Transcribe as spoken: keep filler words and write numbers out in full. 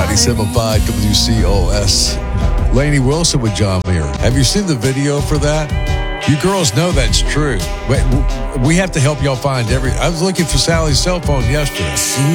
ninety-seven point five W C O S. Lainey Wilson with John Muir. Have you seen the video for that? You girls know that's true. We have to help y'all find every... I was looking for Sally's cell phone yesterday.